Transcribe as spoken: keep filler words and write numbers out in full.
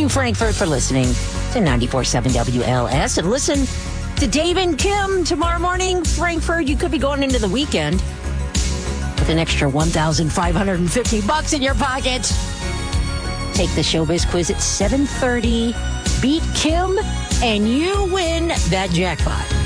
you, Frankfurt, for listening to ninety-four point seven W L S. And listen to Dave and Kim tomorrow morning. Frankfurt, you could be going into the weekend with an extra one thousand five hundred fifty bucks in your pocket. Take the Showbiz quiz at seven thirty. Beat Kim, and you win that jackpot.